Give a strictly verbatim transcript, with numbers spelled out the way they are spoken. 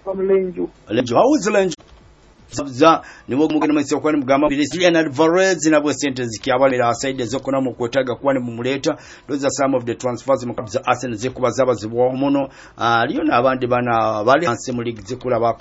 from Lenju. Lenju, how is Lenju? Za niwo mugenda mwese okwani mugamba Julian Alvarez na bwe sente zikyabala aside zokona mu kwetaga kwani mumuleta those are some of the transfers mu kabza Arsenal zikuba zaba zibwa muno aliyo nabandi bana bali anse mu league zikula